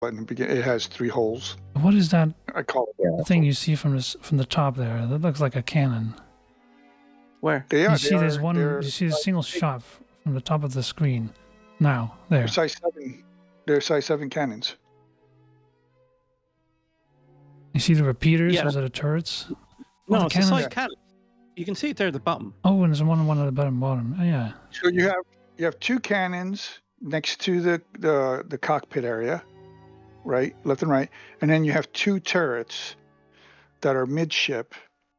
in the beginning. It has 3 holes. What is that I call it the thing you see from the top there? That looks like a cannon. Where? You see there's one. You see a single shot from the top of the screen. Now there. They're size 7. They're size 7 cannons. You see the repeaters? Yeah. Those are the turrets. No, the it's a cannons. side cannon. You can see it there at the bottom. Oh, and there's one at the bottom. Oh, yeah. So you have 2 cannons next to the cockpit area, right, left and right, and then you have 2 turrets that are midship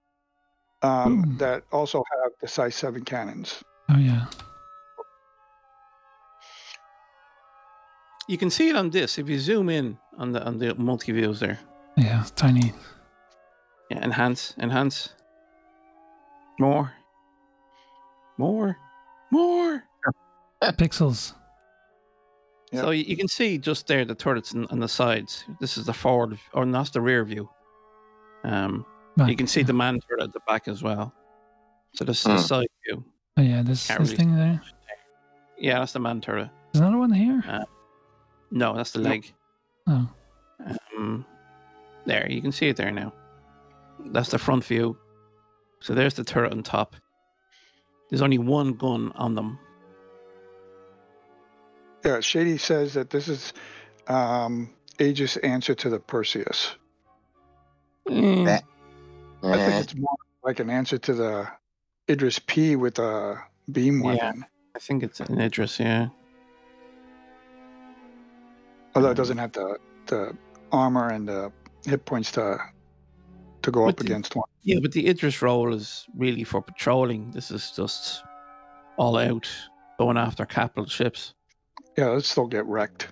that also have the size 7 cannons. Oh yeah. You can see it on this if you zoom in on the multi views there. Yeah, it's tiny. Yeah, enhance. More. Pixels. Yeah. So you can see just there the turrets on the sides. This is the forward, or that's the rear view. Right. You can see the man turret at the back as well. So this is the side view. Oh yeah, this thing there. Yeah, that's the man turret. There's another one here. No, that's the leg. Oh. There, you can see it there now. That's the front view. So there's the turret on top. There's only one gun on them. Yeah, Shady says that this is Aegis' answer to the Perseus. I think it's more like an answer to the Idris P with a beam weapon. I think it's an Idris, yeah. Although it doesn't have the armor and the hit points to go up against one. Yeah, but the Idris role is really for patrolling. This is just all out going after capital ships. Yeah, let's still get wrecked.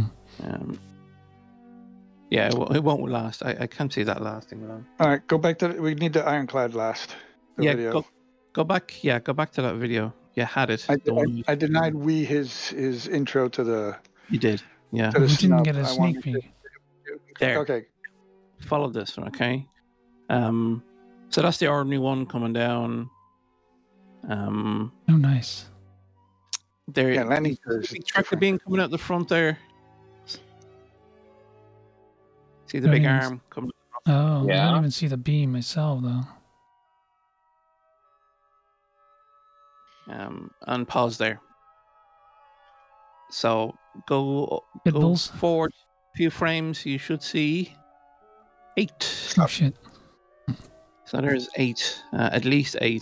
Yeah, it won't last. I can't see that lasting long. All right, go back to we need the Ironclad last. Video. Go back. Yeah, go back to that video. You had it. I denied his intro to the. You did. Yeah. To the didn't get a sneak peek. There. Okay. Follow this one, okay? So that's the ordinary one coming down. Oh, nice. There. Yeah, landing big tractor beam coming out the front there. See the big arm coming. Oh, I don't even see the beam myself though. And pause there. So go forward a few frames. You should see 8. Oh shit! So there's 8, at least 8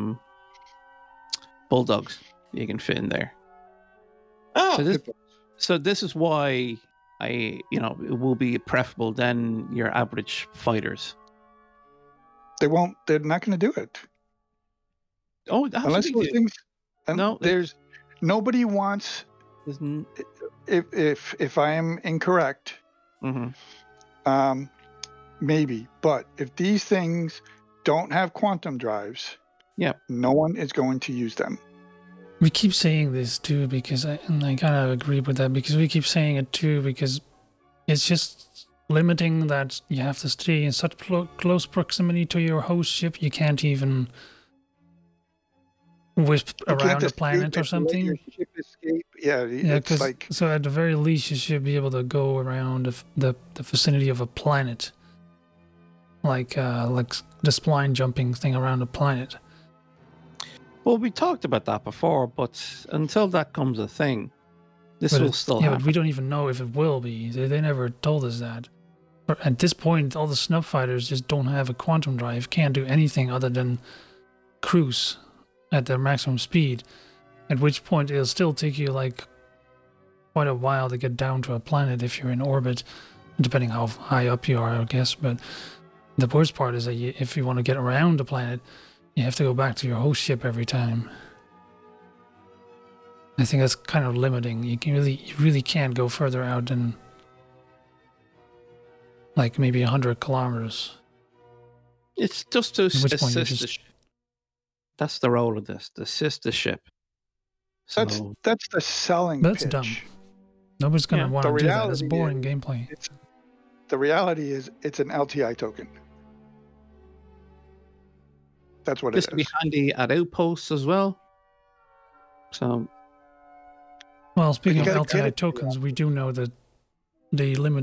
bulldogs you can fit in there. Oh, so this is why it will be preferable than your average fighters. They're not going to do it. Oh, unless those things. No, there's nobody wants. If I am incorrect, maybe. But if these things don't have quantum drives, no one is going to use them. We keep saying this too because I kind of agree with that because we keep saying it too because it's just limiting that you have to stay in such close proximity to your host ship. You can't even wisp around the planet or something. Your ship escape. Yeah, because so at the very least you should be able to go around the vicinity of a planet, like the spline jumping thing around a planet. Well, we talked about that before, but until that comes a thing, this will still happen. But we don't even know if it will be. They never told us that. At this point, all the snub fighters just don't have a quantum drive, can't do anything other than cruise at their maximum speed, at which point it'll still take you like quite a while to get down to a planet if you're in orbit, depending how high up you are, I guess. But the worst part is that if you want to get around the planet, you have to go back to your host ship every time. I think that's kind of limiting. You really can't go further out than like maybe 100 kilometers. It's just to assist the ship. That's the role of this, to assist the ship. So, that's the selling pitch. That's dumb. Nobody's going to want to do that. It's boring gameplay. The reality is it's an LTI token. That's what this it is. This can be handy at outposts as well. So, well, speaking of LTI tokens, we do know that they limit